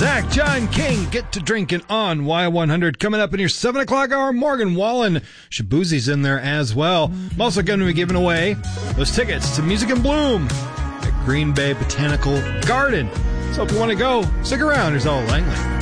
Zach, John King, Get to Drinking on Y100. Coming up in your 7 o'clock hour, Morgan Wallen. Shabuzi's in there as well. I'm also going to be giving away those tickets to Music in Bloom at Green Bay Botanical Garden. So if you want to go, stick around. Here's Ella Langley.